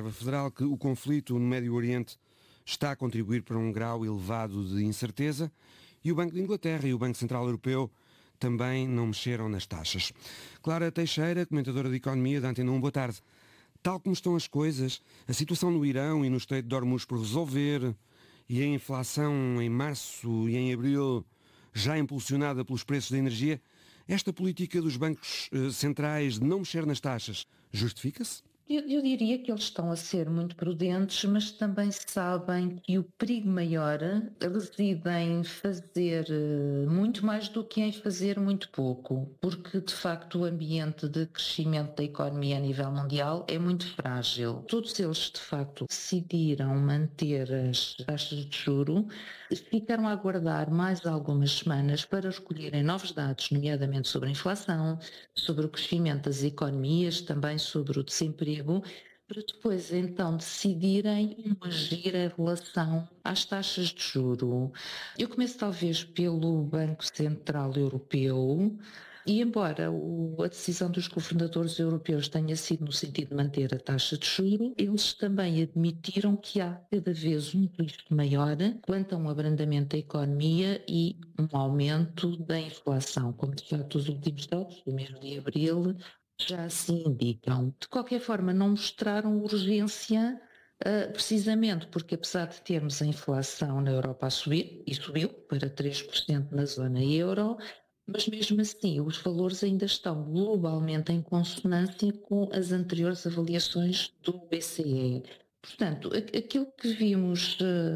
Reserva Federal que o conflito no Médio Oriente está a contribuir para um grau elevado de incerteza e o Banco de Inglaterra e o Banco Central Europeu também não mexeram nas taxas. Clara Teixeira, comentadora de Economia da Antena 1, boa tarde. Tal como estão as coisas, a situação no Irão e no Estreito de Hormuz por resolver e a inflação em março e em abril já impulsionada pelos preços da energia, esta política dos bancos centrais de não mexer nas taxas justifica-se? Eu diria que eles estão a ser muito prudentes, mas também sabem que o perigo maior reside em fazer muito mais do que em fazer muito pouco, porque de facto o ambiente de crescimento da economia a nível mundial é muito frágil. Todos eles de facto decidiram manter as taxas de juro, ficaram a aguardar mais algumas semanas para recolherem novos dados, nomeadamente sobre a inflação, sobre o crescimento das economias, também sobre o desemprego, para depois então decidirem agir em relação às taxas de juro. Eu começo talvez pelo Banco Central Europeu. E embora a decisão dos governadores europeus tenha sido no sentido de manter a taxa de juro, eles também admitiram que há cada vez um risco maior quanto a um abrandamento da economia e um aumento da inflação, como de facto os últimos dados do mês de abril já assim indicam. De qualquer forma, não mostraram urgência, precisamente porque apesar de termos a inflação na Europa a subir, e subiu para 3% na zona euro, mas mesmo assim os valores ainda estão globalmente em consonância com as anteriores avaliações do BCE. Portanto, aquilo que vimos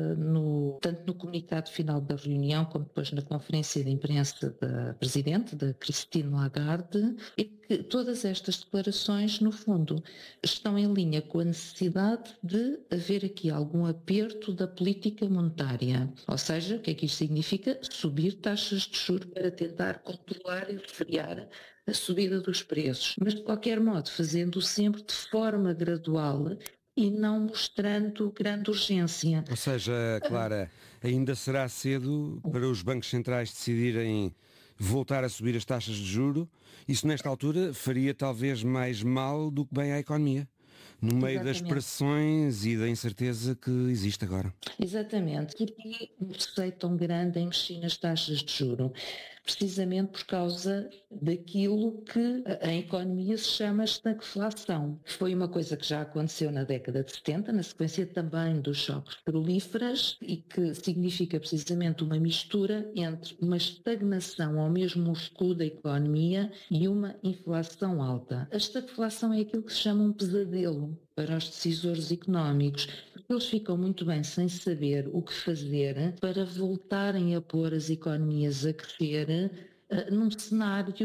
tanto no comunicado final da reunião como depois na conferência de imprensa da Presidente, da Christine Lagarde, é que todas estas declarações, no fundo, estão em linha com a necessidade de haver aqui algum aperto da política monetária. Ou seja, o que é que isto significa? Subir taxas de juros para tentar controlar e refriar a subida dos preços. Mas, de qualquer modo, fazendo sempre de forma gradual e não mostrando grande urgência. Ou seja, Clara, ainda será cedo para os bancos centrais decidirem voltar a subir as taxas de juro. Isso, nesta altura, faria talvez mais mal do que bem à economia, no meio das pressões e da incerteza que existe agora. Exatamente. Porque um receio tão grande em mexer nas taxas de juro? Precisamente por causa daquilo que em economia se chama estagflação. Foi uma coisa que já aconteceu na década de 70, na sequência também dos choques petrolíferos, e que significa precisamente uma mistura entre uma estagnação ao mesmo recuo da economia e uma inflação alta. A estagflação é aquilo que se chama um pesadelo para os decisores económicos, porque eles ficam muito bem sem saber o que fazer para voltarem a pôr as economias a crescer num cenário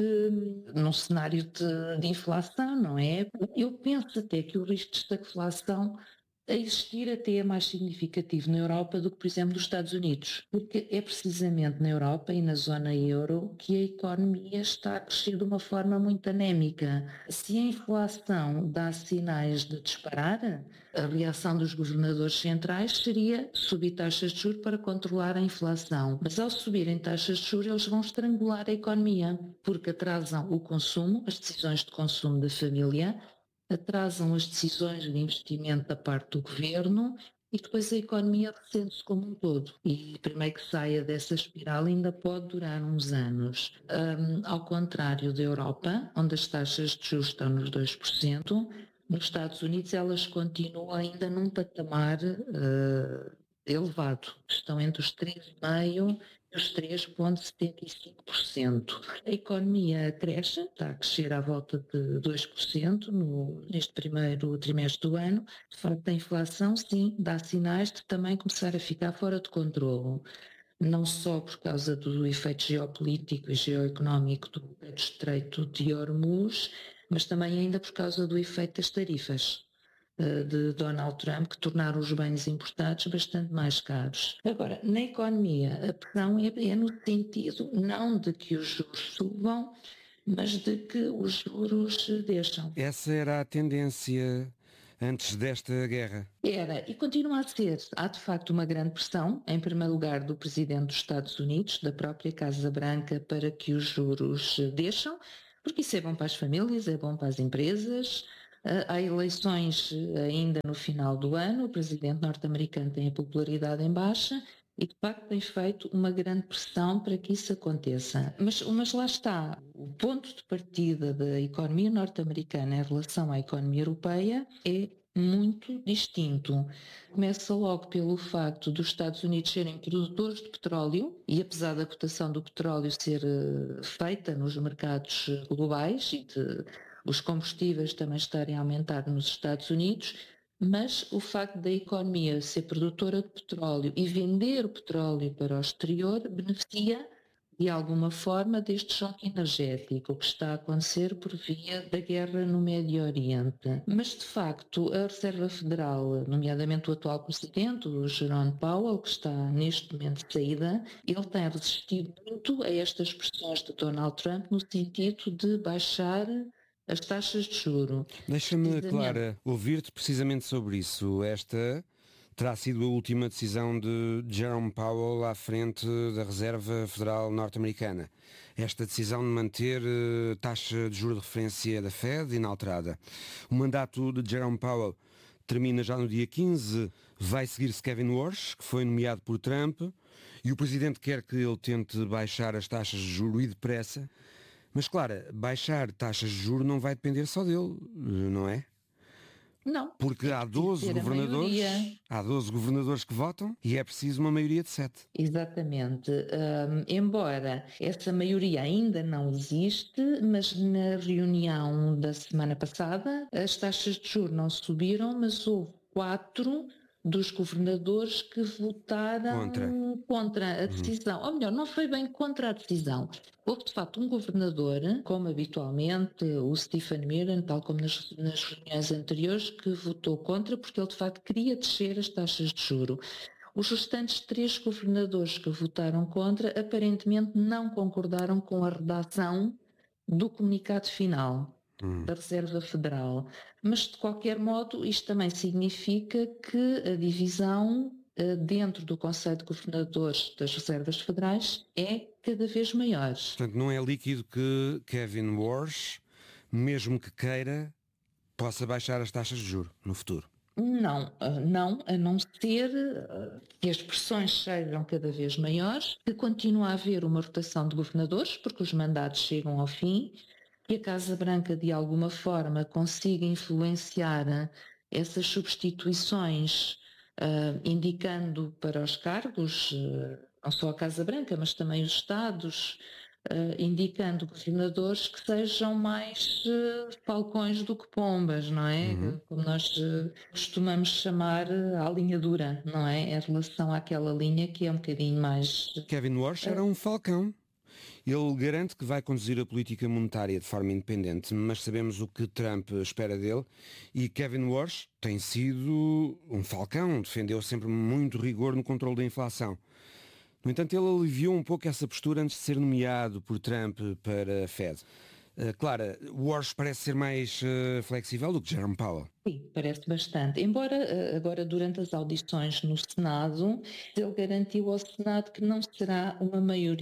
de inflação, não é? Eu penso até que o risco de estagflação a existir até é mais significativo na Europa do que, por exemplo, nos Estados Unidos, porque é precisamente na Europa e na zona euro que a economia está a crescer de uma forma muito anémica. Se a inflação dá sinais de disparar, a reação dos governadores centrais seria subir taxas de juros para controlar a inflação. Mas ao subirem taxas de juros, eles vão estrangular a economia, porque atrasam o consumo, as decisões de consumo da família, atrasam as decisões de investimento da parte do governo e depois a economia ressente-se como um todo. E primeiro que saia dessa espiral ainda pode durar uns anos. Ao contrário da Europa, onde as taxas de juros estão nos 2%, nos Estados Unidos elas continuam ainda num patamar elevado. Estão entre os 3,5% e os 3,75%. A economia cresce, está a crescer à volta de 2% neste primeiro trimestre do ano. De facto, a inflação, sim, dá sinais de também começar a ficar fora de controle. Não só por causa do efeito geopolítico e geoeconómico do Estreito de Hormuz, mas também ainda por causa do efeito das tarifas de Donald Trump, que tornaram os bens importados bastante mais caros. Agora, na economia, a pressão é no sentido não de que os juros subam, mas de que os juros deixam. Essa era a tendência antes desta guerra. Era, e continua a ser. Há de facto uma grande pressão, em primeiro lugar do Presidente dos Estados Unidos, da própria Casa Branca, para que os juros deixam, porque isso é bom para as famílias, é bom para as empresas. Há eleições ainda no final do ano, o presidente norte-americano tem a popularidade em baixa e, de facto, tem feito uma grande pressão para que isso aconteça. Mas lá está, o ponto de partida da economia norte-americana em relação à economia europeia é muito distinto. Começa logo pelo facto dos Estados Unidos serem produtores de petróleo e, apesar da cotação do petróleo ser feita nos mercados globais e os combustíveis também estarem a aumentar nos Estados Unidos, mas o facto da economia ser produtora de petróleo e vender o petróleo para o exterior beneficia de alguma forma deste choque energético que está a acontecer por via da guerra no Médio Oriente. Mas, de facto, a Reserva Federal, nomeadamente o atual presidente, o Jerome Powell, que está neste momento de saída, ele tem resistido muito a estas pressões de Donald Trump no sentido de baixar as taxas de juro. Deixa-me, Clara, ouvir-te precisamente sobre isso. Esta terá sido a última decisão de Jerome Powell à frente da Reserva Federal Norte-Americana. Esta decisão de manter taxa de juros de referência da Fed inalterada. O mandato de Jerome Powell termina já no dia 15. Vai seguir-se Kevin Warsh, que foi nomeado por Trump, e o presidente quer que ele tente baixar as taxas de juros e depressa. Mas, claro, baixar taxas de juros não vai depender só dele, não é? Não. Porque há 12 governadores que votam e é preciso uma maioria de 7. Exatamente. Embora essa maioria ainda não existe, mas na reunião da semana passada as taxas de juros não subiram, mas houve 4 dos governadores que votaram contra a decisão. Ou melhor, não foi bem contra a decisão. Houve, de facto, um governador, como habitualmente, o Stephen Miller, tal como nas reuniões anteriores, que votou contra, porque ele, de facto, queria descer as taxas de juro. Os restantes 3 governadores que votaram contra, aparentemente não concordaram com a redação do comunicado final da Reserva Federal. Mas, de qualquer modo, isto também significa que a divisão dentro do Conselho de Governadores das Reservas Federais é cada vez maior. Portanto, não é líquido que Kevin Warsh, mesmo que queira, possa baixar as taxas de juros no futuro. Não, a não ser que as pressões sejam cada vez maiores, que continue a haver uma rotação de governadores, porque os mandatos chegam ao fim, que a Casa Branca de alguma forma consiga influenciar essas substituições, indicando para os cargos, não só a Casa Branca, mas também os Estados, indicando governadores que sejam mais falcões do que pombas, não é? Como nós costumamos chamar à linha dura, não é? Em relação àquela linha que é um bocadinho mais... Kevin Warsh era um falcão. Ele garante que vai conduzir a política monetária de forma independente, mas sabemos o que Trump espera dele, e Kevin Warsh tem sido um falcão, defendeu sempre muito rigor no controle da inflação. No entanto, ele aliviou um pouco essa postura antes de ser nomeado por Trump para a Fed. Clara, Warsh parece ser mais flexível do que Jerome Powell. Sim, parece bastante. Embora agora durante as audições no Senado, ele garantiu ao Senado que não será uma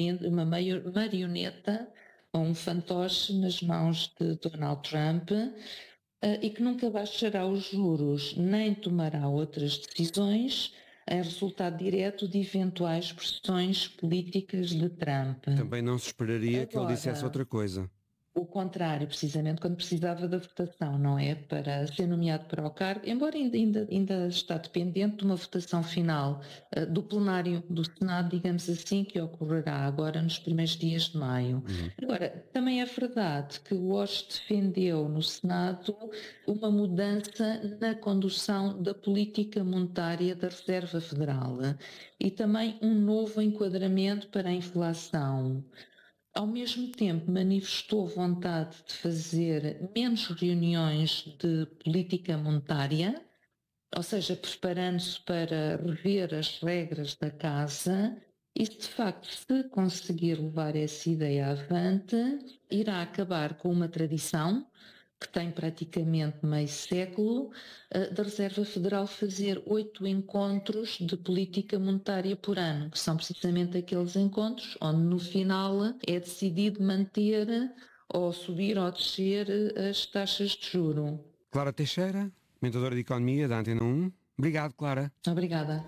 marioneta ou um fantoche nas mãos de Donald Trump e que nunca baixará os juros nem tomará outras decisões em resultado direto de eventuais pressões políticas de Trump. Também não se esperaria que ele dissesse outra coisa. O contrário, precisamente quando precisava da votação, não é? Para ser nomeado para o cargo, embora ainda está dependente de uma votação final do plenário do Senado, digamos assim, que ocorrerá agora nos primeiros dias de maio. Agora, também é verdade que o Walsh defendeu no Senado uma mudança na condução da política monetária da Reserva Federal e também um novo enquadramento para a inflação. Ao mesmo tempo, manifestou vontade de fazer menos reuniões de política monetária, ou seja, preparando-se para rever as regras da casa, e de facto, se conseguir levar essa ideia avante, irá acabar com uma tradição que tem praticamente meio século, da Reserva Federal fazer 8 encontros de política monetária por ano, que são precisamente aqueles encontros onde no final é decidido manter ou subir ou descer as taxas de juro. Clara Teixeira, comentadora de Economia da Antena 1. Obrigado, Clara. Obrigada.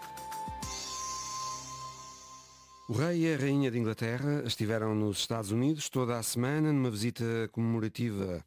O rei e a rainha de Inglaterra estiveram nos Estados Unidos toda a semana numa visita comemorativa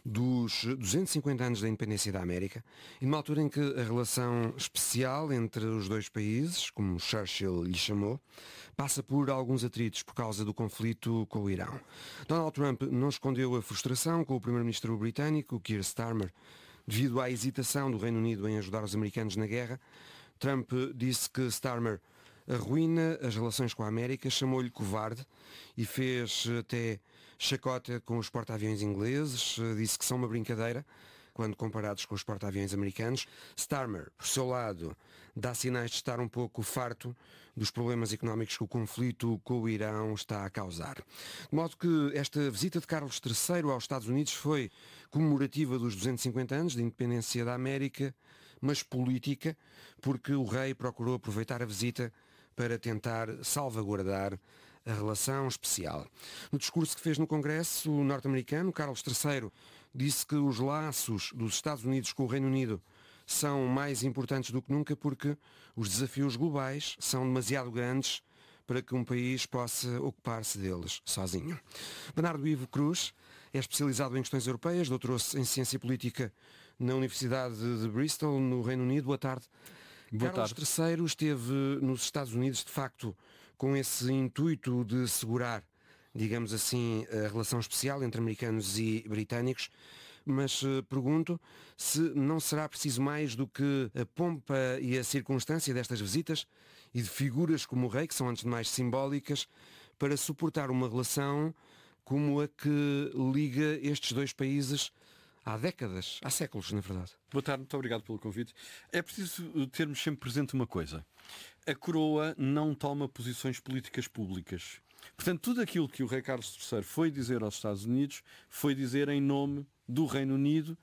dos 250 anos da independência da América e numa altura em que a relação especial entre os dois países, como Churchill lhe chamou, passa por alguns atritos por causa do conflito com o Irão. Donald Trump não escondeu a frustração com o primeiro-ministro britânico, Keir Starmer, devido à hesitação do Reino Unido em ajudar os americanos na guerra. Trump disse que Starmer arruína as relações com a América, chamou-lhe covarde e fez até chacota com os porta-aviões ingleses, disse que são uma brincadeira quando comparados com os porta-aviões americanos. Starmer, por seu lado, dá sinais de estar um pouco farto dos problemas económicos que o conflito com o Irão está a causar. De modo que esta visita de Carlos III aos Estados Unidos foi comemorativa dos 250 anos da independência da América, mas política, porque o rei procurou aproveitar a visita para tentar salvaguardar a relação especial. No discurso que fez no Congresso norte-americano, Carlos III disse que os laços dos Estados Unidos com o Reino Unido são mais importantes do que nunca porque os desafios globais são demasiado grandes para que um país possa ocupar-se deles sozinho. Bernardo Ivo Cruz é especializado em questões europeias, doutorou-se em Ciência Política na Universidade de Bristol, no Reino Unido. Boa tarde. Carlos III esteve nos Estados Unidos, de facto, com esse intuito de segurar, digamos assim, a relação especial entre americanos e britânicos, mas pergunto se não será preciso mais do que a pompa e a circunstância destas visitas e de figuras como o rei, que são antes de mais simbólicas, para suportar uma relação como a que liga estes dois países há décadas, há séculos, na verdade. Boa tarde, muito obrigado pelo convite. É preciso termos sempre presente uma coisa. A coroa não toma posições políticas públicas. Portanto, tudo aquilo que o rei Carlos III foi dizer aos Estados Unidos, foi dizer em nome do Reino Unido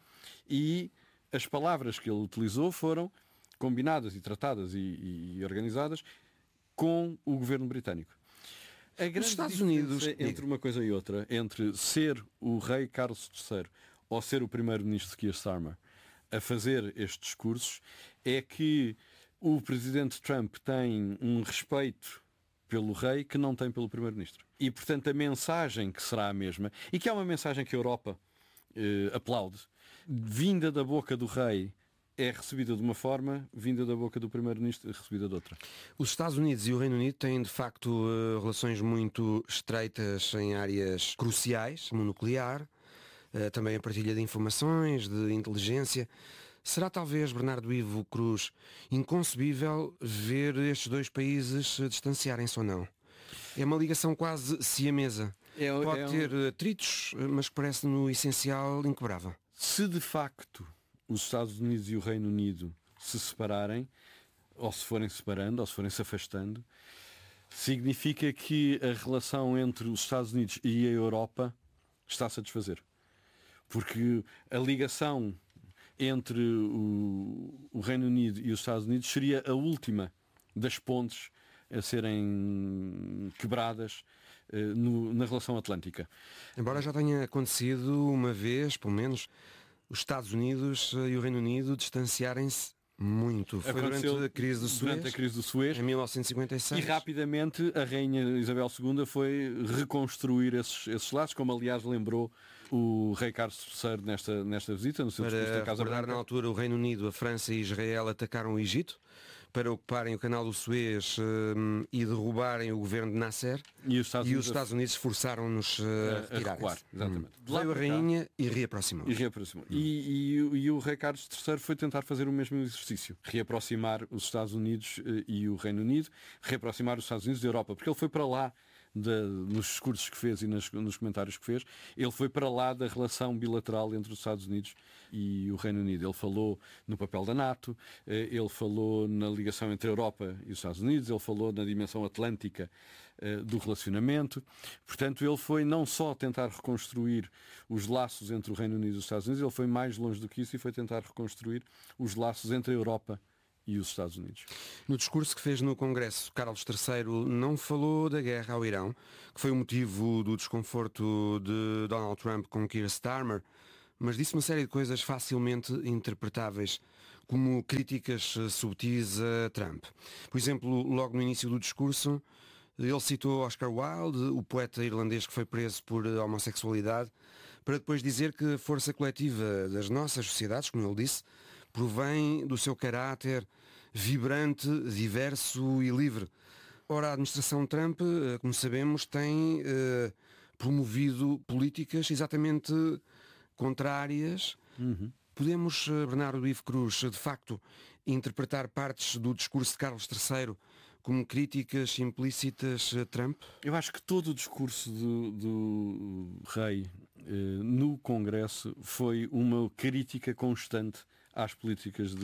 e as palavras que ele utilizou foram combinadas e tratadas e organizadas com o governo britânico. A grande Estados diferença Unidos entre uma coisa e outra, entre ser o rei Carlos III ou ser o primeiro-ministro Keir Starmer a fazer estes discursos, é que o presidente Trump tem um respeito pelo rei que não tem pelo primeiro-ministro. E, portanto, a mensagem que será a mesma, e que é uma mensagem que a Europa aplaude, vinda da boca do rei é recebida de uma forma, vinda da boca do primeiro-ministro é recebida de outra. Os Estados Unidos e o Reino Unido têm, de facto, relações muito estreitas em áreas cruciais, como o nuclear, também a partilha de informações, de inteligência. Será talvez, Bernardo Ivo Cruz, inconcebível ver estes dois países distanciarem-se ou não? É uma ligação quase siamesa. Pode ter atritos, mas que parece no essencial inquebrável. Se de facto os Estados Unidos e o Reino Unido se separarem, ou se forem separando, ou se forem se afastando, significa que a relação entre os Estados Unidos e a Europa está-se a desfazer. Porque a ligação entre o Reino Unido e os Estados Unidos seria a última das pontes a serem quebradas na relação atlântica. Embora já tenha acontecido uma vez, pelo menos, os Estados Unidos e o Reino Unido distanciarem-se muito. Foi durante a crise do Suez, em 1956. E rapidamente a Rainha Isabel II foi reconstruir esses laços, como aliás lembrou o rei Carlos III nesta visita, no seu discurso da Casa Branca. Na altura, o Reino Unido, a França e Israel atacaram o Egito para ocuparem o canal do Suez e derrubarem o governo de Nasser. E os Estados Unidos forçaram-nos a retirarem-se. Exatamente. Veio a rainha e reaproximou. E o rei Carlos III foi tentar fazer o mesmo exercício. Reaproximar os Estados Unidos e o Reino Unido, reaproximar os Estados Unidos da Europa, porque ele foi para lá nos discursos que fez e nos comentários que fez, ele foi para lá da relação bilateral entre os Estados Unidos e o Reino Unido. Ele falou no papel da NATO, ele falou na ligação entre a Europa e os Estados Unidos, ele falou na dimensão atlântica do relacionamento. Portanto, ele foi não só tentar reconstruir os laços entre o Reino Unido e os Estados Unidos, ele foi mais longe do que isso e foi tentar reconstruir os laços entre a Europa e os Estados Unidos. No discurso que fez no Congresso, Carlos III não falou da guerra ao Irão, que foi o motivo do desconforto de Donald Trump com Keir Starmer, mas disse uma série de coisas facilmente interpretáveis como críticas subtis a Trump. Por exemplo, logo no início do discurso, ele citou Oscar Wilde, o poeta irlandês que foi preso por homossexualidade, para depois dizer que a força coletiva das nossas sociedades, como ele disse, provém do seu caráter vibrante, diverso e livre. Ora, a administração Trump, como sabemos, tem promovido políticas exatamente contrárias. Podemos, Bernardo Ivo Cruz, de facto, interpretar partes do discurso de Carlos III como críticas implícitas a Trump? Eu acho que todo o discurso do rei no Congresso foi uma crítica constante às políticas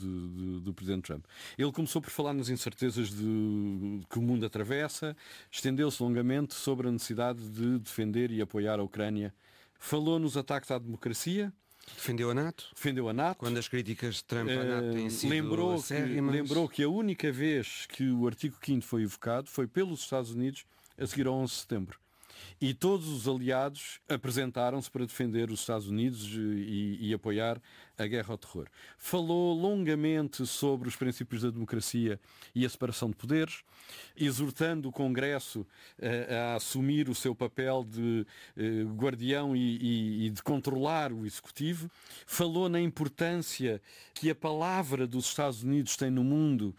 do Presidente Trump. Ele começou por falar nas incertezas que o mundo atravessa, estendeu-se longamente sobre a necessidade de defender e apoiar a Ucrânia. Falou nos ataques à democracia. Defendeu a NATO? Defendeu a NATO. Quando as críticas de Trump à NATO têm sido lembrou que a única vez que o artigo 5º foi evocado foi pelos Estados Unidos a seguir ao 11 de setembro. E todos os aliados apresentaram-se para defender os Estados Unidos e apoiar a guerra ao terror. Falou longamente sobre os princípios da democracia e a separação de poderes, exortando o Congresso a assumir o seu papel de guardião e de controlar o Executivo. Falou na importância que a palavra dos Estados Unidos tem no mundo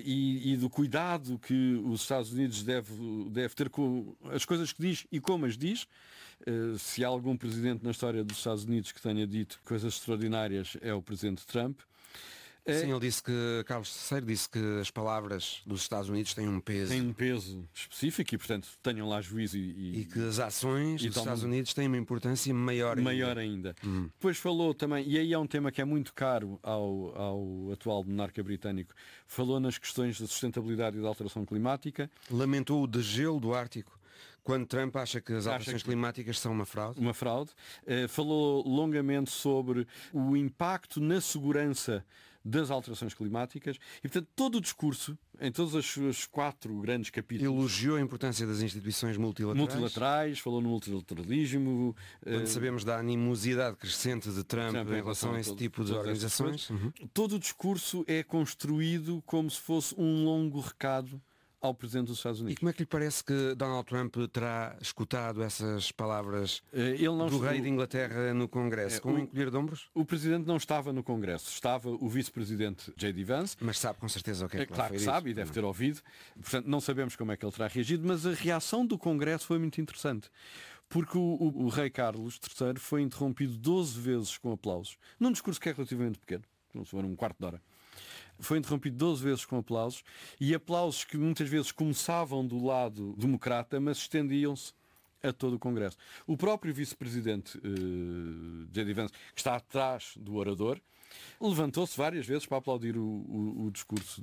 e do cuidado que os Estados Unidos deve ter com as coisas que diz e como as diz. Se há algum presidente na história dos Estados Unidos que tenha dito coisas extraordinárias, é o presidente Trump. Sim, ele disse que, Carlos III disse que as palavras dos Estados Unidos têm um peso. Tem um peso específico e, portanto, tenham lá juízo e que as ações dos Estados Unidos têm uma importância maior ainda. Depois falou também, e aí é um tema que é muito caro ao atual monarca britânico, falou nas questões da sustentabilidade e da alteração climática. Lamentou o degelo do Ártico, quando Trump acha que as alterações climáticas são uma fraude. Uma fraude. Falou longamente sobre o impacto na segurança das alterações climáticas e, portanto, todo o discurso, em todos os 4 grandes capítulos... Elogiou a importância das instituições multilaterais. Falou no multilateralismo. Quando sabemos da animosidade crescente de Trump em relação a esse tipo de organizações. Todo o discurso é construído como se fosse um longo recado ao Presidente dos Estados Unidos. E como é que lhe parece que Donald Trump terá escutado essas palavras do rei de Inglaterra no Congresso? Com um encolher de ombros? O Presidente não estava no Congresso. Estava o Vice-Presidente J.D. Vance. Mas sabe com certeza o que é que lá claro foi que sabe e deve ter ouvido. Portanto, não sabemos como é que ele terá reagido, mas a reação do Congresso foi muito interessante. Porque o rei Carlos III foi interrompido 12 vezes com aplausos. Num discurso que é relativamente pequeno. Não se for um quarto de hora. Foi interrompido 12 vezes com aplausos, e aplausos que muitas vezes começavam do lado democrata, mas estendiam-se a todo o Congresso. O próprio vice-presidente J.D. Vance, que está atrás do orador, levantou-se várias vezes para aplaudir o discurso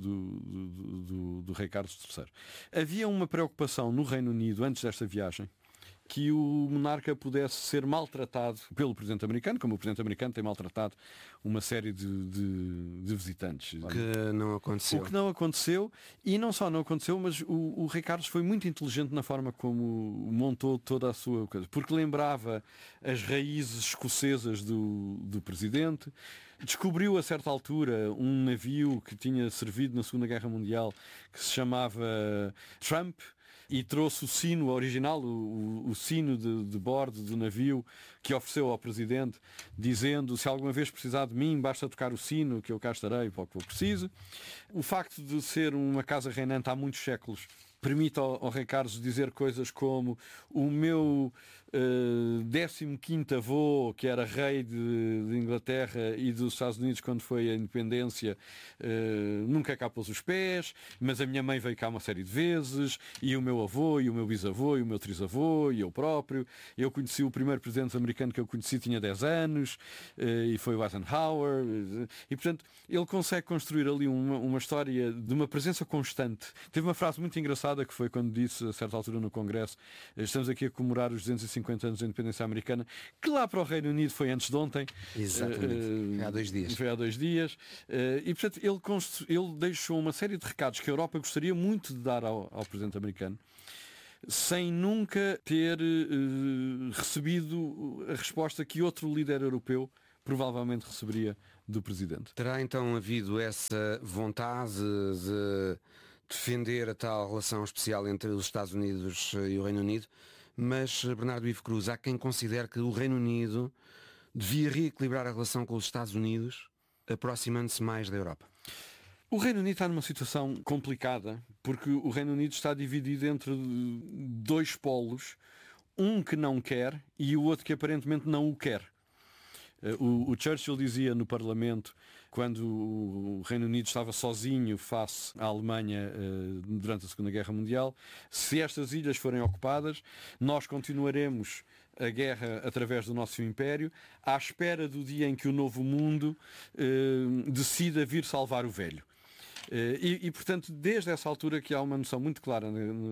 do rei Carlos III. Havia uma preocupação no Reino Unido, antes desta viagem, que o monarca pudesse ser maltratado pelo presidente americano, como o presidente americano tem maltratado uma série de visitantes. Que não aconteceu. O que não aconteceu, e não só não aconteceu, mas o rei Carlos foi muito inteligente na forma como montou toda a sua coisa, porque lembrava as raízes escocesas do presidente. Descobriu a certa altura um navio que tinha servido na Segunda Guerra Mundial, que se chamava Trump, e trouxe o sino original, o sino de bordo do navio, que ofereceu ao Presidente, dizendo: se alguma vez precisar de mim, basta tocar o sino, que eu cá estarei para o que eu preciso. O facto de ser uma casa reinante há muitos séculos permite ao rei Carlos dizer coisas como: o meu 15º avô, que era rei de Inglaterra e dos Estados Unidos quando foi a independência, nunca cá pôs os pés, mas a minha mãe veio cá uma série de vezes, e o meu avô, e o meu bisavô, e o meu trisavô, e eu próprio. Eu conheci o primeiro presidente americano que eu conheci, tinha 10 anos, e foi o Eisenhower. E, portanto, ele consegue construir ali uma história de uma presença constante. Teve uma frase muito engraçada que foi quando disse, a certa altura no Congresso: estamos aqui a comemorar os 250 anos da independência americana, que lá para o Reino Unido foi antes de ontem. Exatamente. Foi há 2 dias. Foi há 2 dias. E, portanto, ele deixou uma série de recados que a Europa gostaria muito de dar ao presidente americano. sem nunca ter recebido a resposta que outro líder europeu provavelmente receberia do Presidente. Terá então havido essa vontade de defender a tal relação especial entre os Estados Unidos e o Reino Unido, mas, Bernardo Ivo Cruz, há quem considere que o Reino Unido devia reequilibrar a relação com os Estados Unidos, aproximando-se mais da Europa. O Reino Unido está numa situação complicada, porque o Reino Unido está dividido entre dois polos, um que não quer e o outro que aparentemente não o quer. O Churchill dizia no Parlamento, quando o Reino Unido estava sozinho face à Alemanha durante a Segunda Guerra Mundial, se estas ilhas forem ocupadas, nós continuaremos a guerra através do nosso império, à espera do dia em que o novo mundo decida vir salvar o velho. E, portanto, desde essa altura que há uma noção muito clara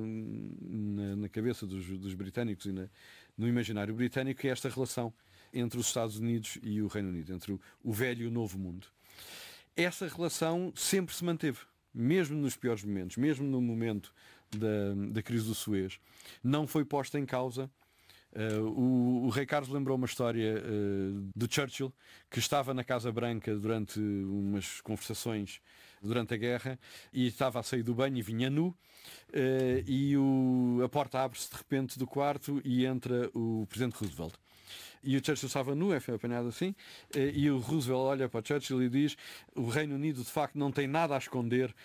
na cabeça dos britânicos e no imaginário britânico, que é esta relação entre os Estados Unidos e o Reino Unido, entre o velho e o novo mundo. Essa relação sempre se manteve, mesmo nos piores momentos, mesmo no momento da crise do Suez, não foi posta em causa. O Rei Carlos lembrou uma história do Churchill, que estava na Casa Branca durante umas conversações durante a guerra e estava a sair do banho e vinha nu, e a porta abre-se de repente do quarto e entra o Presidente Roosevelt. E o Churchill estava nu, foi apanhado assim, e o Roosevelt olha para o Churchill e diz: o Reino Unido de facto não tem nada a esconder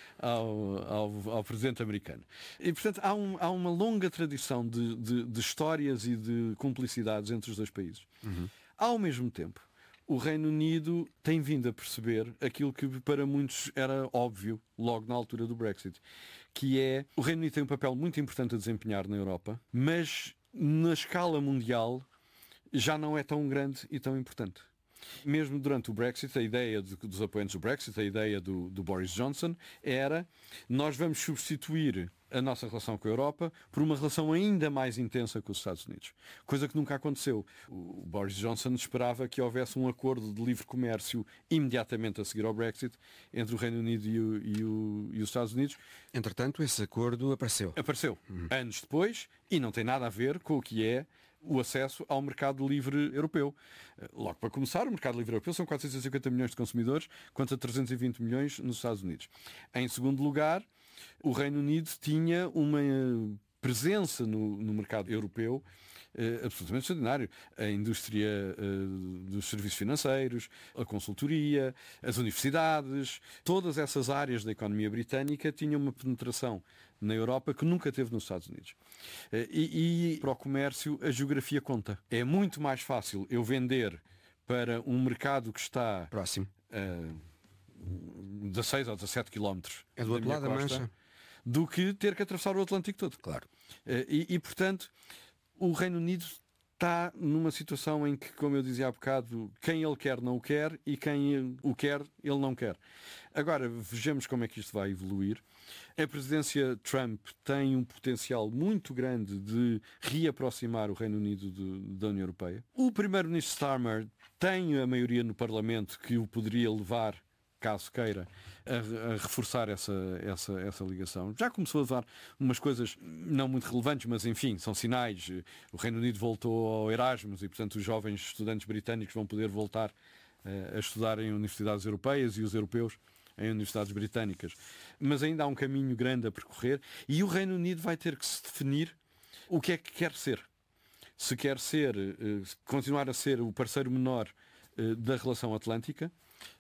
ao Presidente americano. E portanto há uma longa tradição de histórias e de cumplicidades entre os dois países. Uhum. Ao mesmo tempo, o Reino Unido tem vindo a perceber aquilo que para muitos era óbvio logo na altura do Brexit, que é: o Reino Unido tem um papel muito importante a desempenhar na Europa, mas na escala mundial já não é tão grande e tão importante. Mesmo durante o Brexit, a ideia dos apoiantes do Brexit, a ideia do Boris Johnson, era: nós vamos substituir a nossa relação com a Europa por uma relação ainda mais intensa com os Estados Unidos. Coisa que nunca aconteceu. O Boris Johnson esperava que houvesse um acordo de livre comércio imediatamente a seguir ao Brexit entre o Reino Unido e os Estados Unidos. Entretanto, esse acordo apareceu. Apareceu anos depois e não tem nada a ver com o que é o acesso ao mercado livre europeu. Logo para começar, o mercado livre europeu são 450 milhões de consumidores, contra 320 milhões nos Estados Unidos. Em segundo lugar, o Reino Unido tinha uma presença no mercado europeu absolutamente extraordinário. A indústria dos serviços financeiros, a consultoria, as universidades, todas essas áreas da economia britânica tinham uma penetração na Europa que nunca teve nos Estados Unidos. E para o comércio a geografia conta. É muito mais fácil eu vender para um mercado que está próximo, 16 ou 17 quilómetros do outro lado da Mancha, do que ter que atravessar o Atlântico todo. Claro. E portanto, o Reino Unido está numa situação em que, como eu dizia há bocado, quem ele quer não o quer e quem o quer ele não quer. Agora, vejamos como é que isto vai evoluir. A presidência Trump tem um potencial muito grande de reaproximar o Reino Unido da União Europeia. O primeiro-ministro Starmer tem a maioria no Parlamento que o poderia levar, caso queira, a reforçar essa ligação. Já começou a dar umas coisas não muito relevantes, mas enfim, são sinais. O Reino Unido voltou ao Erasmus e, portanto, os jovens estudantes britânicos vão poder voltar a estudar em universidades europeias e os europeus em universidades britânicas. Mas ainda há um caminho grande a percorrer e o Reino Unido vai ter que se definir o que é que quer ser. Se quer continuar a ser o parceiro menor da relação atlântica,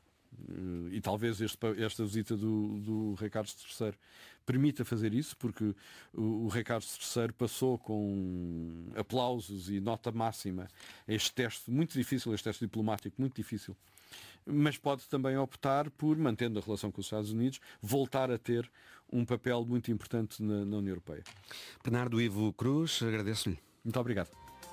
e talvez esta visita do Rei Carlos III permita fazer isso, porque o Rei Carlos III passou com aplausos e nota máxima este teste muito difícil, este teste diplomático muito difícil, mas pode também optar por, mantendo a relação com os Estados Unidos, voltar a ter um papel muito importante na União Europeia. Bernardo Ivo Cruz, agradeço-lhe. Muito obrigado.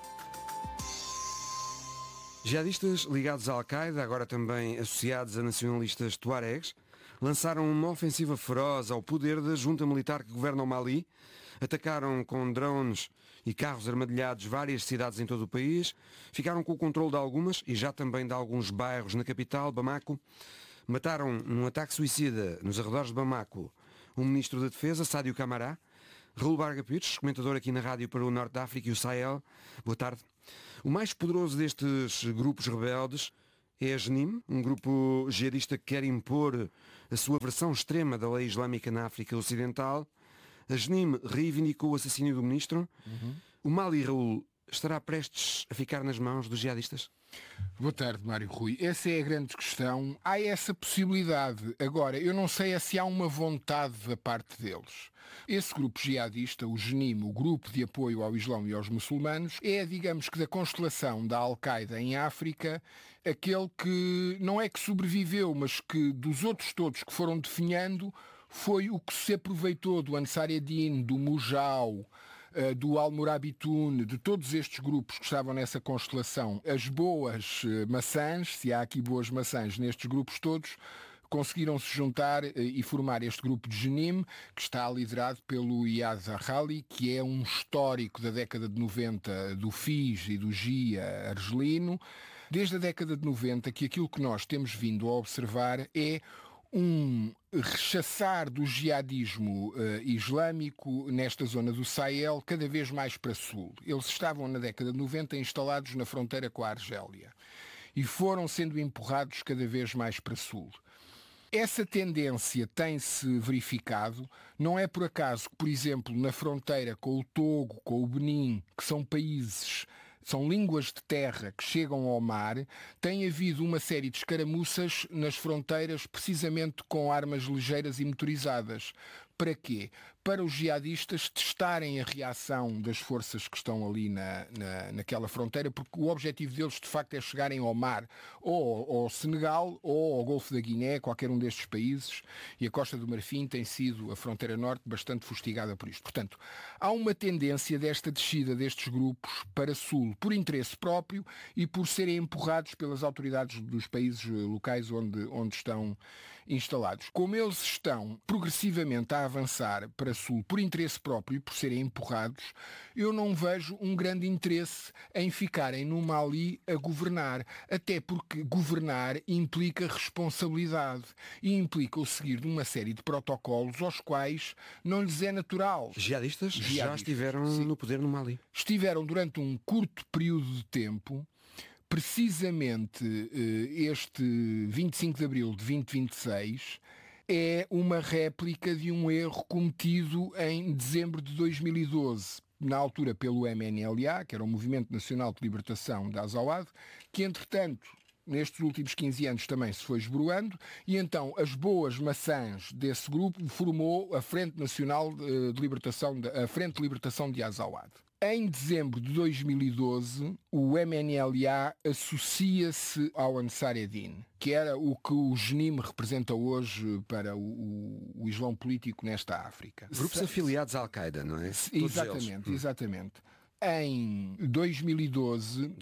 Jihadistas ligados à Al-Qaeda, agora também associados a nacionalistas tuaregs, lançaram uma ofensiva feroz ao poder da junta militar que governa o Mali, atacaram com drones e carros armadilhados várias cidades em todo o país, ficaram com o controle de algumas e já também de alguns bairros na capital, Bamako, mataram num ataque suicida nos arredores de Bamako o ministro da Defesa, Sadio Camara, Raul Varga Pires, comentador aqui na rádio para o Norte da África e o Sahel. Boa tarde. O mais poderoso destes grupos rebeldes é a Jenim, um grupo jihadista que quer impor a sua versão extrema da lei islâmica na África Ocidental. A Jenim reivindicou o assassínio do ministro. O Mali, Raul, estará prestes a ficar nas mãos dos jihadistas? Boa tarde, Mário Rui. Essa é a grande questão. Há essa possibilidade. Agora, eu não sei se há uma vontade da parte deles. Esse grupo jihadista, o Jenim, o grupo de apoio ao Islão e aos muçulmanos, é, digamos que da constelação da Al-Qaeda em África, aquele que não é que sobreviveu, mas que dos outros todos que foram definhando, foi o que se aproveitou do Ansar Eddin, do Mujal, do Al-Murabitun, de todos estes grupos que estavam nessa constelação. As boas maçãs, se há aqui boas maçãs nestes grupos todos, conseguiram se juntar e formar este grupo de Jenim, que está liderado pelo Iyad Zaghali, que é um histórico da década de 90 do FIS e do GIA argelino. Desde a década de 90 que aquilo que nós temos vindo a observar é um rechaçar do jihadismo islâmico nesta zona do Sahel cada vez mais para sul. Eles estavam na década de 90 instalados na fronteira com a Argélia e foram sendo empurrados cada vez mais para sul. Essa tendência tem-se verificado, não é por acaso que, por exemplo, na fronteira com o Togo, com o Benin, que são países, são línguas de terra que chegam ao mar, tem havido uma série de escaramuças nas fronteiras precisamente com armas ligeiras e motorizadas. Para quê? Para os jihadistas testarem a reação das forças que estão ali naquela fronteira, porque o objetivo deles de facto é chegarem ao mar, ou ao Senegal, ou ao Golfo da Guiné, qualquer um destes países, e a Costa do Marfim tem sido a fronteira norte bastante fustigada por isto. Portanto, há uma tendência desta descida destes grupos para sul, por interesse próprio e por serem empurrados pelas autoridades dos países locais onde estão instalados. Como eles estão progressivamente a avançar para sul por interesse próprio e por serem empurrados, eu não vejo um grande interesse em ficarem no Mali a governar, até porque governar implica responsabilidade e implica o seguir de uma série de protocolos aos quais não lhes é natural. Jihadistas já estiveram no poder no Mali. Estiveram durante um curto período de tempo. Precisamente este 25 de abril de 2026 é uma réplica de um erro cometido em dezembro de 2012, na altura pelo MNLA, que era o Movimento Nacional de Libertação da Azawad, que entretanto nestes últimos 15 anos também se foi esboroando, e então as boas maçãs desse grupo formou a Frente Nacional de Libertação, a Frente de Libertação de Azawad. Em dezembro de 2012, o MNLA associa-se ao Ansar Eddin, que era o que o Jenim representa hoje para o Islão político nesta África. Grupos afiliados à Al-Qaeda, não é? Exatamente, exatamente. Em 2012,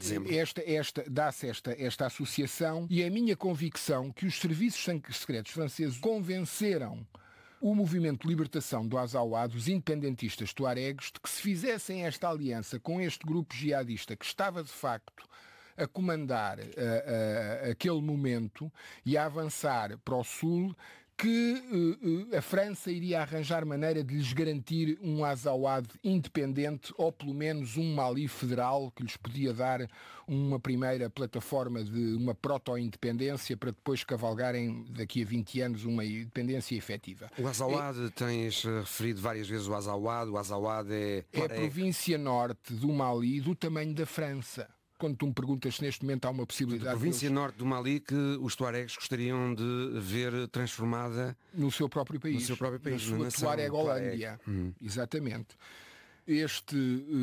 dá-se esta associação, e é a minha convicção que os serviços secretos franceses convenceram o movimento de libertação do Azawad, os independentistas tuaregues, de que se fizessem esta aliança com este grupo jihadista que estava de facto a comandar aquele momento e a avançar para o sul, que a França iria arranjar maneira de lhes garantir um Azawad independente, ou pelo menos um Mali federal, que lhes podia dar uma primeira plataforma de uma proto-independência para depois cavalgarem daqui a 20 anos uma independência efetiva. O Azawad, tens referido várias vezes o Azawad é a província norte do Mali, do tamanho da França. Quando tu me perguntas se neste momento há uma possibilidade... A província norte do Mali que os tuaregs gostariam de ver transformada... No seu próprio país. No seu próprio país. Na sua Tuareg-Holândia. Exatamente. Este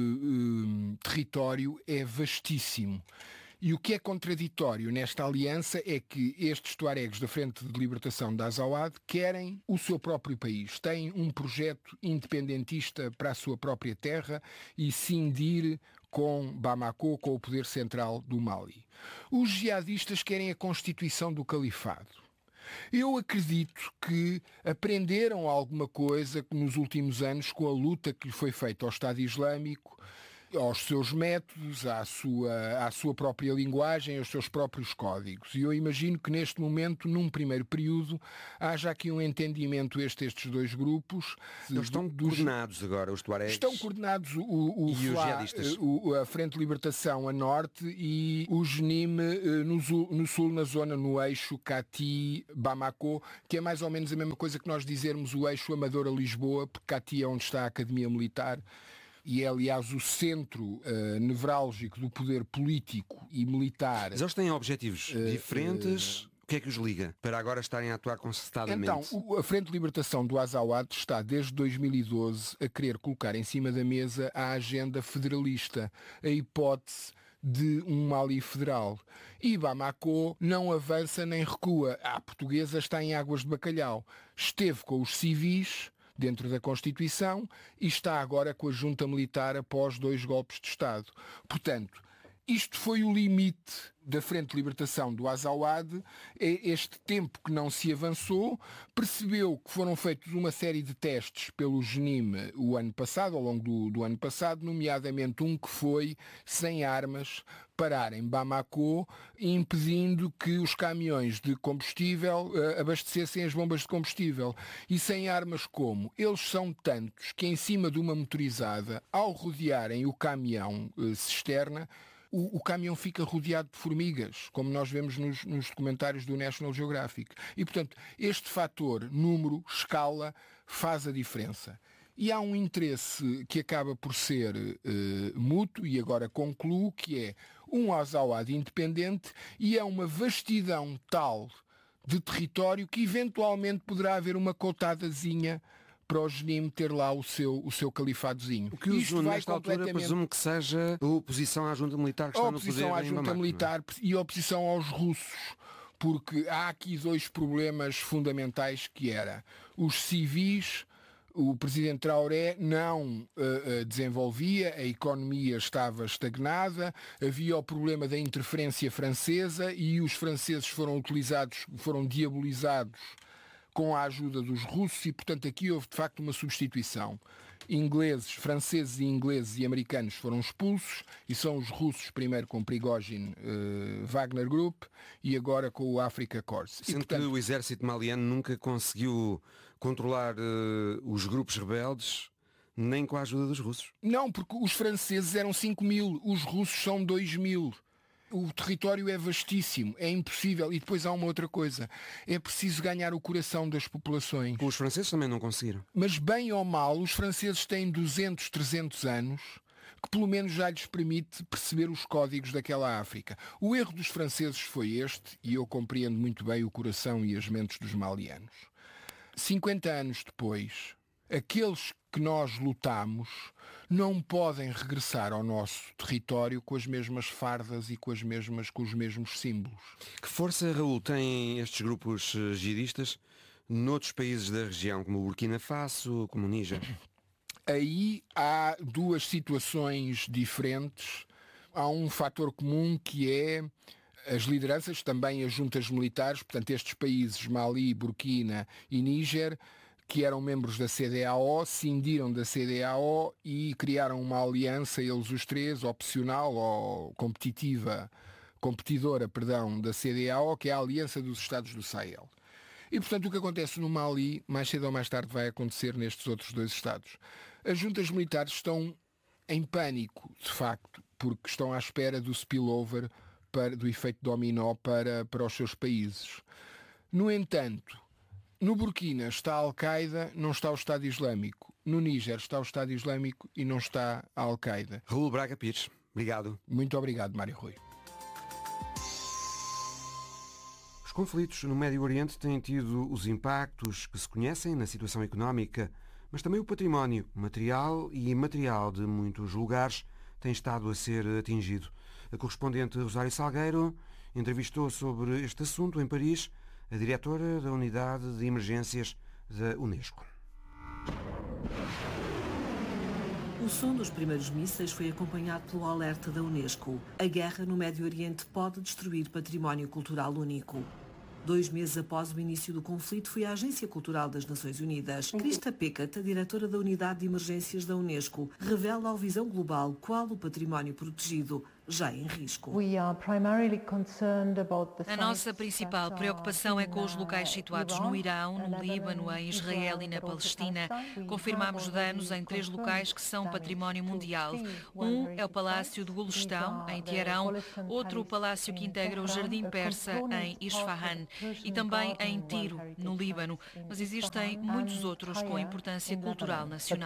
território é vastíssimo. E o que é contraditório nesta aliança é que estes tuaregs da Frente de Libertação da Azawad querem o seu próprio país, têm um projeto independentista para a sua própria terra e cindir com Bamako, com o poder central do Mali. Os jihadistas querem a constituição do califado. Eu acredito que aprenderam alguma coisa nos últimos anos com a luta que foi feita ao Estado Islâmico aos seus métodos, à sua própria linguagem, aos seus próprios códigos. E eu imagino que neste momento, num primeiro período, haja aqui um entendimento estes dois grupos. Eles estão coordenados agora, os tuaregs. Estão coordenados os jihadistas. A Frente de Libertação a norte e o GNIM no sul, na zona, no eixo Cati-Bamako, que é mais ou menos a mesma coisa que nós dizermos o eixo Amador a Lisboa, porque Cati é onde está a Academia Militar. E é, aliás, o centro nevrálgico do poder político e militar. Mas eles têm objetivos diferentes. O que é que os liga para agora estarem a atuar concertadamente? Então, a Frente de Libertação do Azawad está, desde 2012, a querer colocar em cima da mesa a agenda federalista, a hipótese de um Mali federal. E Bamako não avança nem recua. A portuguesa está em águas de bacalhau. Esteve com os civis dentro da Constituição e está agora com a junta militar após 2 golpes de Estado. Portanto, isto foi o limite da Frente de Libertação do Azawad. É este tempo que não se avançou. Percebeu que foram feitos uma série de testes pelo GNIM o ano passado, ao longo do ano passado, nomeadamente um que foi sem armas parar em Bamako, impedindo que os caminhões de combustível abastecessem as bombas de combustível. E sem armas como? Eles são tantos que em cima de uma motorizada, ao rodearem o caminhão cisterna, o caminhão fica rodeado de formigas, como nós vemos nos documentários do National Geographic. E, portanto, este fator, número, escala, faz a diferença. E há um interesse que acaba por ser mútuo, e agora concluo, que é um Azawad independente e é uma vastidão tal de território que eventualmente poderá haver uma cotadazinha para o GNIM ter lá o seu califadozinho. O que isto vai nesta altura, presumo que seja a oposição à junta militar que está no poder. A oposição à junta militar e a oposição aos russos. Porque há aqui 2 problemas fundamentais que era os civis. O presidente Traoré não desenvolvia, a economia estava estagnada, havia o problema da interferência francesa e os franceses foram diabolizados com a ajuda dos russos e, portanto, aqui houve de facto uma substituição. Franceses e ingleses e americanos foram expulsos e são os russos primeiro com Prigozhin, Wagner Group e agora com o Africa Corps. Sendo que o exército maliano nunca conseguiu controlar os grupos rebeldes nem com a ajuda dos russos. Não, porque os franceses eram 5.000, os russos são 2.000. O território é vastíssimo, é impossível. E depois há uma outra coisa. É preciso ganhar o coração das populações. Os franceses também não conseguiram. Mas bem ou mal, os franceses têm 200, 300 anos que pelo menos já lhes permite perceber os códigos daquela África. O erro dos franceses foi este, e eu compreendo muito bem o coração e as mentes dos malianos. 50 anos depois, aqueles que nós lutamos não podem regressar ao nosso território com as mesmas fardas e com os mesmos símbolos. Que força, Raul, têm estes grupos jihadistas noutros países da região, como o Burkina Faso, como o Níger? Aí há 2 situações diferentes. Há um fator comum que é as lideranças, também as juntas militares, portanto estes países, Mali, Burkina e Níger, que eram membros da CEDEAO, cindiram da CEDEAO e criaram uma aliança, eles os 3, opcional ou competidora, da CEDEAO, que é a Aliança dos Estados do Sahel. E, portanto, o que acontece no Mali, mais cedo ou mais tarde, vai acontecer nestes outros 2 estados. As juntas militares estão em pânico, de facto, porque estão à espera do spillover, do efeito dominó para os seus países. No entanto, no Burkina está a Al-Qaeda, não está o Estado Islâmico. No Níger está o Estado Islâmico e não está a Al-Qaeda. Raul Braga Pires, obrigado. Muito obrigado, Mário Rui. Os conflitos no Médio Oriente têm tido os impactos que se conhecem na situação económica, mas também o património material e imaterial de muitos lugares tem estado a ser atingido. A correspondente Rosário Salgueiro entrevistou sobre este assunto em Paris a diretora da Unidade de Emergências da Unesco. O som dos primeiros mísseis foi acompanhado pelo alerta da Unesco. A guerra no Médio Oriente pode destruir património cultural único. 2 meses após o início do conflito, foi à Agência Cultural das Nações Unidas. Krista Pickett, a diretora da Unidade de Emergências da Unesco, revela ao Visão Global qual o património protegido já em risco. A nossa principal preocupação é com os locais situados no Irão, no Líbano, em Israel e na Palestina. Confirmamos danos em 3 locais que são património mundial. Um é o Palácio do Golestão, em Teherão, outro o palácio que integra o Jardim Persa, em Isfahan, e também em Tiro, no Líbano. Mas existem muitos outros com importância cultural nacional.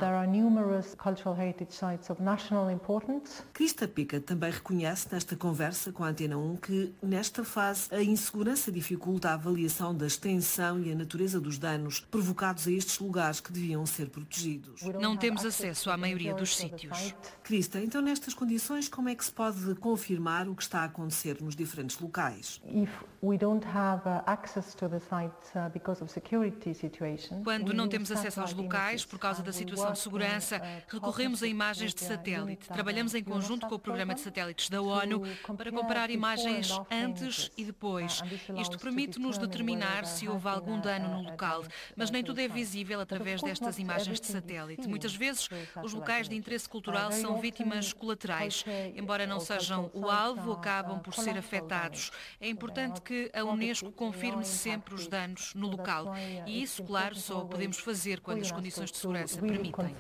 Krista Pickett também reconhece nesta conversa com a Antena 1 que, nesta fase, a insegurança dificulta a avaliação da extensão e a natureza dos danos provocados a estes lugares que deviam ser protegidos. Não temos acesso à maioria dos sítios. Krista, então nestas condições, como é que se pode confirmar o que está a acontecer nos diferentes locais? Quando não temos acesso aos locais, por causa da situação de segurança, recorremos a imagens de satélite. Trabalhamos em conjunto com o programa de satélites da ONU para comparar imagens antes e depois. Isto permite-nos determinar se houve algum dano no local, mas nem tudo é visível através destas imagens de satélite. Muitas vezes, os locais de interesse cultural são vítimas colaterais. Embora não sejam o alvo, acabam por ser afetados. É importante que a Unesco confirme sempre os danos no local. E isso, claro, só podemos fazer quando as condições de segurança permitem.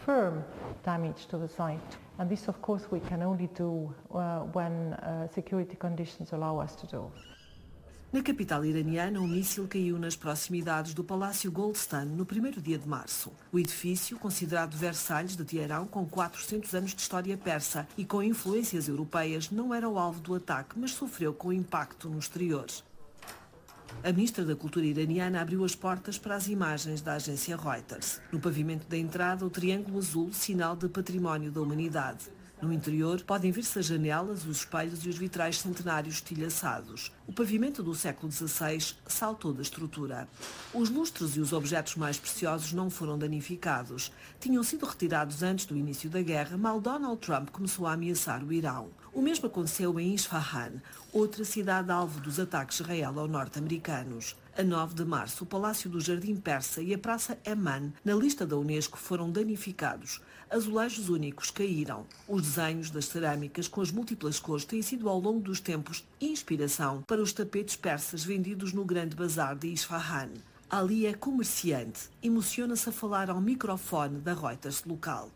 And this, of course, we can only do when security conditions allow us to do. Na capital iraniana, um míssil caiu nas proximidades do Palácio Golestan no primeiro dia de março. O edifício, considerado Versalhes de Teherão, com 400 anos de história persa e com influências europeias, não era o alvo do ataque, mas sofreu com impacto no exterior. A ministra da Cultura iraniana abriu as portas para as imagens da agência Reuters. No pavimento da entrada, o triângulo azul, sinal de património da humanidade. No interior, podem ver-se as janelas, os espelhos e os vitrais centenários estilhaçados. O pavimento do século XVI saltou da estrutura. Os lustres e os objetos mais preciosos não foram danificados. Tinham sido retirados antes do início da guerra, mal Donald Trump começou a ameaçar o Irão. O mesmo aconteceu em Isfahan, outra cidade alvo dos ataques de Israel aos norte-americanos. A 9 de março, o Palácio do Jardim Persa e a Praça Eman, na lista da Unesco, foram danificados. Azulejos únicos caíram. Os desenhos das cerâmicas com as múltiplas cores têm sido ao longo dos tempos inspiração para os tapetes persas vendidos no grande bazar de Isfahan. Ali é comerciante. Emociona-se a falar ao microfone da Reuters local.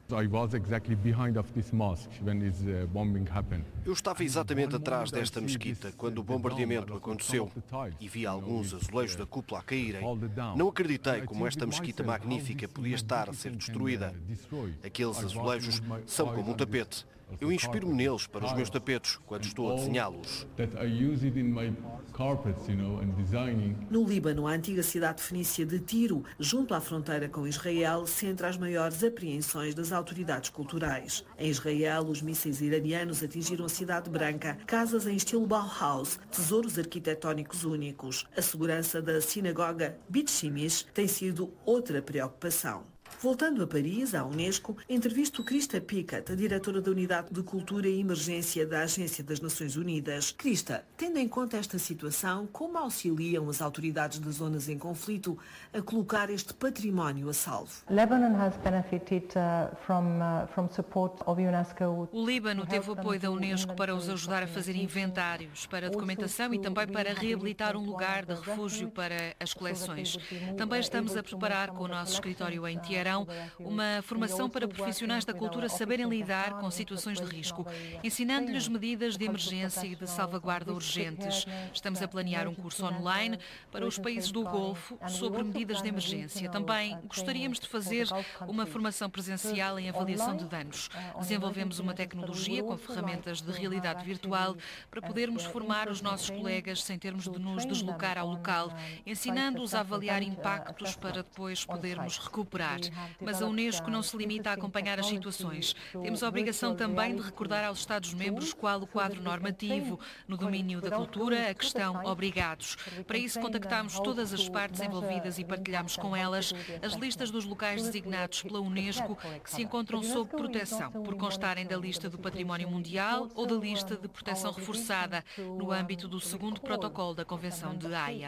Eu estava exatamente atrás desta mesquita quando o bombardeamento aconteceu e vi alguns azulejos da cúpula a caírem. Não acreditei como esta mesquita magnífica podia estar a ser destruída. Aqueles azulejos são como um tapete. Eu inspiro-me neles para os meus tapetes quando estou a desenhá-los. No Líbano, a antiga cidade fenícia de Tiro, junto à fronteira com Israel, centra as maiores apreensões das autoridades culturais. Em Israel, os mísseis iranianos atingiram a Cidade Branca, casas em estilo Bauhaus, tesouros arquitetónicos únicos. A segurança da sinagoga Beit Shemesh tem sido outra preocupação. Voltando a Paris, à Unesco, entrevisto Krista Pickett, a diretora da Unidade de Cultura e Emergência da Agência das Nações Unidas. Krista, tendo em conta esta situação, como auxiliam as autoridades das zonas em conflito a colocar este património a salvo? O Líbano teve o apoio da Unesco para os ajudar a fazer inventários, para documentação e também para reabilitar um lugar de refúgio para as coleções. Também estamos a preparar com o nosso escritório em Teherão uma formação para profissionais da cultura saberem lidar com situações de risco, ensinando-lhes medidas de emergência e de salvaguarda urgentes. Estamos a planear um curso online para os países do Golfo sobre medidas de emergência. Também gostaríamos de fazer uma formação presencial em avaliação de danos. Desenvolvemos uma tecnologia com ferramentas de realidade virtual para podermos formar os nossos colegas sem termos de nos deslocar ao local, ensinando-os a avaliar impactos para depois podermos recuperar. Mas a Unesco não se limita a acompanhar as situações. Temos a obrigação também de recordar aos Estados-membros qual o quadro normativo no domínio da cultura a que estão obrigados. Para isso, contactámos todas as partes envolvidas e partilhámos com elas as listas dos locais designados pela Unesco que se encontram sob proteção, por constarem da lista do Património Mundial ou da lista de proteção reforçada, no âmbito do 2º protocolo da Convenção de Haia.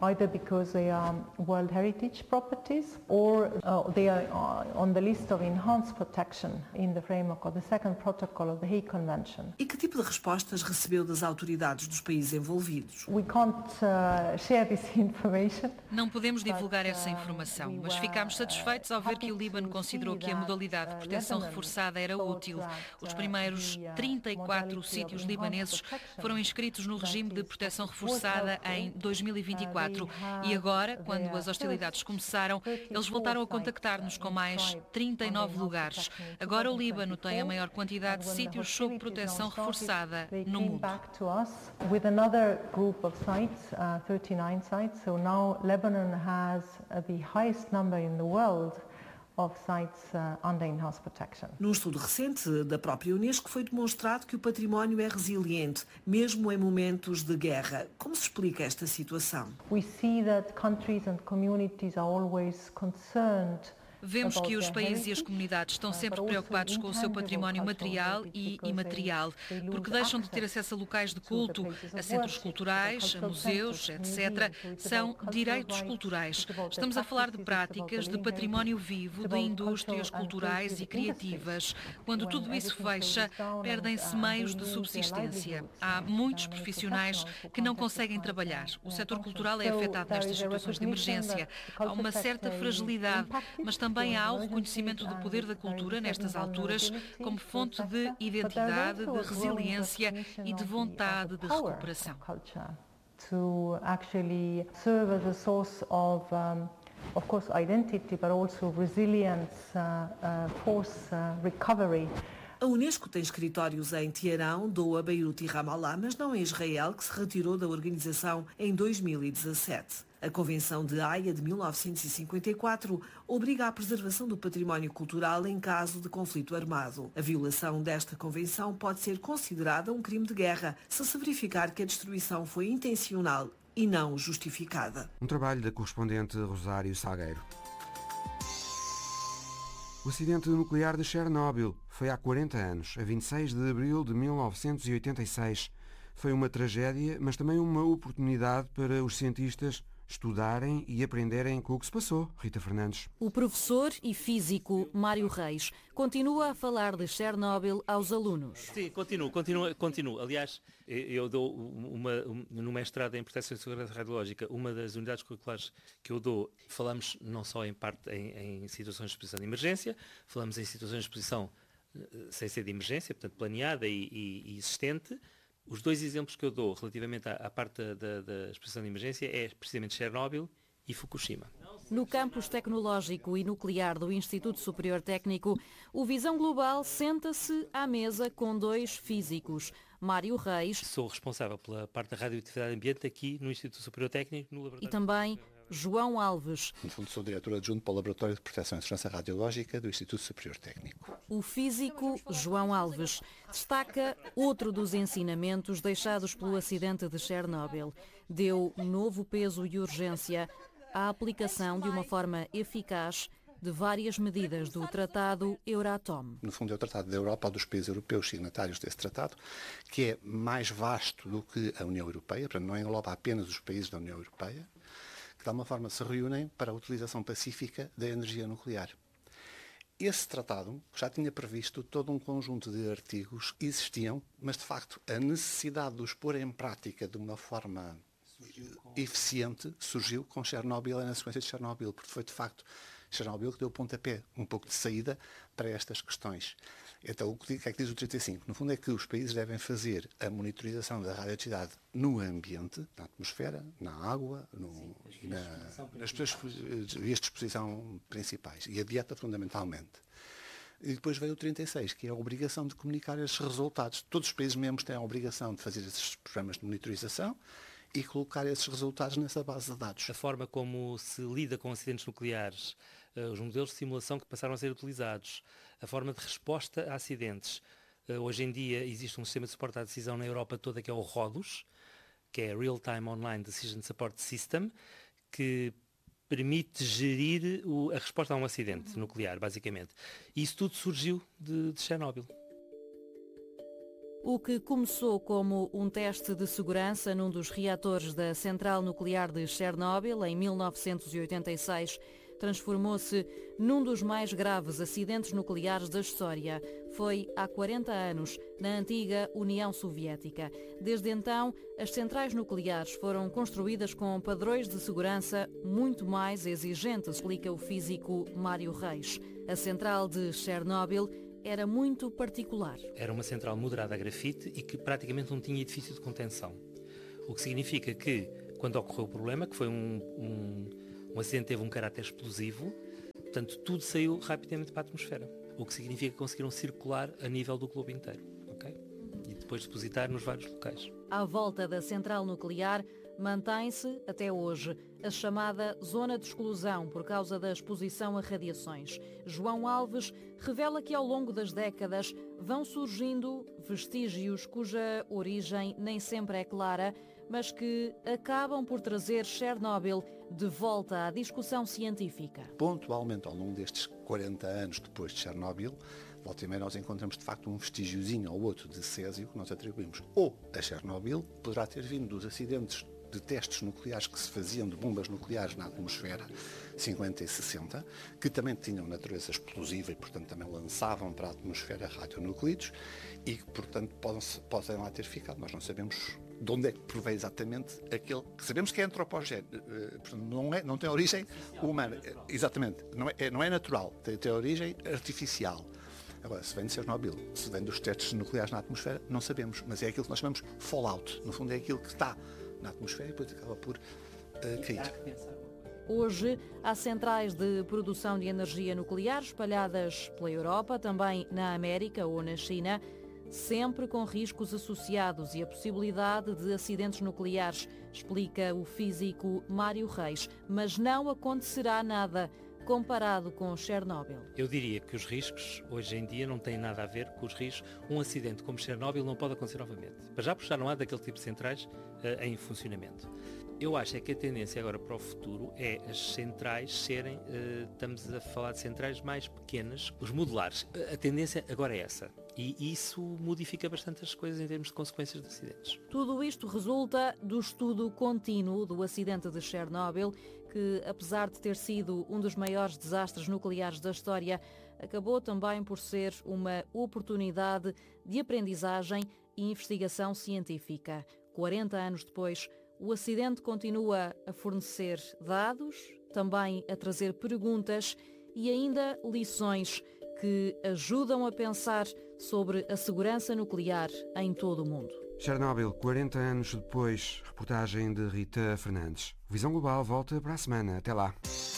either because they are World Heritage properties or they are on the list of enhanced protection in the framework of the second protocol of the Hague Convention. E que tipo de respostas recebeu das autoridades dos países envolvidos? We can't share this information. Não podemos divulgar essa informação, mas ficámos satisfeitos ao ver que o Líbano considerou que a modalidade de proteção reforçada era útil. Os primeiros 34 sítios libaneses foram inscritos no regime de proteção reforçada em 2024 e agora, quando as hostilidades começaram, eles voltaram a contactar-nos com mais 39 lugares. Agora o Líbano tem a maior quantidade de sítios sob proteção reforçada no mundo. With another group of sites, 39 sites, so now Lebanon has the highest number in the world of sites under enhanced protection. Num estudo recente da própria Unesco foi demonstrado que o património é resiliente, mesmo em momentos de guerra. Como se explica esta situação? We see that countries and communities are always concerned. Vemos que os países e as comunidades estão sempre preocupados com o seu património material e imaterial, porque deixam de ter acesso a locais de culto, a centros culturais, a museus, etc. São direitos culturais. Estamos a falar de práticas de património vivo, de indústrias culturais e criativas. Quando tudo isso fecha, perdem-se meios de subsistência. Há muitos profissionais que não conseguem trabalhar. O setor cultural é afetado nestas situações de emergência. Há uma certa fragilidade, mas também há o reconhecimento do poder da cultura nestas alturas como fonte de identidade, de resiliência e de vontade de recuperação. To actually serve as a source of course, identity, but also resilience, force, recovery. A Unesco tem escritórios em Teherão, Doha, Beirute e Ramallah, mas não em Israel, que se retirou da organização em 2017. A Convenção de Haia de 1954 obriga à preservação do património cultural em caso de conflito armado. A violação desta Convenção pode ser considerada um crime de guerra se se verificar que a destruição foi intencional e não justificada. Um trabalho da correspondente Rosário Salgueiro. O acidente nuclear de Chernobyl foi há 40 anos, a 26 de abril de 1986. Foi uma tragédia, mas também uma oportunidade para os cientistas estudarem e aprenderem com o que se passou. Rita Fernandes. O professor e físico Mário Reis continua a falar de Chernobyl aos alunos. Sim, continuo. Aliás, eu dou no mestrado em Proteção e Segurança Radiológica, uma das unidades curriculares que eu dou, falamos não só em parte em situações de exposição de emergência, falamos em situações de exposição sem ser de emergência, portanto planeada e existente. Os dois exemplos que eu dou relativamente à parte da exposição de emergência é precisamente Chernobyl e Fukushima. No campus tecnológico e nuclear do Instituto Superior Técnico, o Visão Global senta-se à mesa com dois físicos. Mário Reis. Sou responsável pela parte da radioatividade ambiente aqui no Instituto Superior Técnico, no laboratório. E também João Alves. No fundo, sou diretor adjunto para o Laboratório de Proteção e Segurança Radiológica do Instituto Superior Técnico. O físico João Alves destaca outro dos ensinamentos deixados pelo acidente de Chernobyl. Deu novo peso e urgência à aplicação de uma forma eficaz de várias medidas do Tratado Euratom. No fundo, é o Tratado da Europa, dos países europeus signatários desse tratado, que é mais vasto do que a União Europeia, portanto, não engloba apenas os países da União Europeia, que de alguma forma se reúnem para a utilização pacífica da energia nuclear. Esse tratado já tinha previsto todo um conjunto de artigos que existiam, mas de facto a necessidade de os pôr em prática de uma forma eficiente surgiu com Chernobyl e na sequência de Chernobyl, porque foi de facto Chernobyl que deu o pontapé, um pouco de saída para estas questões. Então, o que é que diz o 35? No fundo é que os países devem fazer a monitorização da radioatividade no ambiente, na atmosfera, na água, nas vias de exposição principais e a dieta fundamentalmente. E depois veio o 36, que é a obrigação de comunicar esses resultados. Todos os países membros têm a obrigação de fazer esses programas de monitorização e colocar esses resultados nessa base de dados. A forma como se lida com acidentes nucleares, os modelos de simulação que passaram a ser utilizados, a forma de resposta a acidentes. Hoje em dia existe um sistema de suporte à decisão na Europa toda que é o RODUS, que é Real Time Online Decision Support System, que permite gerir a resposta a um acidente nuclear, basicamente. E isso tudo surgiu de Chernobyl. O que começou como um teste de segurança num dos reatores da central nuclear de Chernobyl em 1986 transformou-se num dos mais graves acidentes nucleares da história. Foi há 40 anos, na antiga União Soviética. Desde então, as centrais nucleares foram construídas com padrões de segurança muito mais exigentes, explica o físico Mário Reis. A central de Chernobyl era muito particular. Era uma central moderada a grafite e que praticamente não tinha edifício de contenção. O que significa que, quando ocorreu o problema, que foi um acidente teve um caráter explosivo, portanto tudo saiu rapidamente para a atmosfera, o que significa que conseguiram circular a nível do globo inteiro, ok? E depois depositar nos vários locais. À volta da central nuclear mantém-se, até hoje, a chamada zona de exclusão por causa da exposição a radiações. João Alves revela que ao longo das décadas vão surgindo vestígios cuja origem nem sempre é clara, mas que acabam por trazer Chernobyl de volta à discussão científica. Pontualmente, ao longo destes 40 anos depois de Chernobyl, volta e meia nós encontramos de facto um vestígiozinho ou outro de césio que nós atribuímos ou a Chernobyl, poderá ter vindo dos acidentes de testes nucleares que se faziam de bombas nucleares na atmosfera, 50 e 60, que também tinham natureza explosiva e, portanto, também lançavam para a atmosfera radionucleidos e que, portanto, podem lá ter ficado. Nós não sabemos de onde é que provém exatamente aquele que sabemos que é antropogénico, não tem origem humana, exatamente, não é natural, tem origem artificial. Agora, se vem de Chernobyl, se vem dos testes nucleares na atmosfera, não sabemos, mas é aquilo que nós chamamos fallout, no fundo é aquilo que está na atmosfera e depois acaba por cair. Hoje, há centrais de produção de energia nuclear espalhadas pela Europa, também na América ou na China, sempre com riscos associados e a possibilidade de acidentes nucleares, explica o físico Mário Reis. Mas não acontecerá nada comparado com Chernobyl. Eu diria que os riscos, hoje em dia, não têm nada a ver com os riscos. Um acidente como Chernobyl não pode acontecer novamente. Para já, porque já não há daquele tipo de centrais em funcionamento. Eu acho que a tendência agora para o futuro é as centrais serem, estamos a falar de centrais mais pequenas, os modulares. A tendência agora é essa. E isso modifica bastante as coisas em termos de consequências de acidentes. Tudo isto resulta do estudo contínuo do acidente de Chernobyl, que, apesar de ter sido um dos maiores desastres nucleares da história, acabou também por ser uma oportunidade de aprendizagem e investigação científica. 40 anos depois, o acidente continua a fornecer dados, também a trazer perguntas e ainda lições que ajudam a pensar sobre a segurança nuclear em todo o mundo. Chernobyl, 40 anos depois, reportagem de Rita Fernandes. Visão Global volta para a semana. Até lá.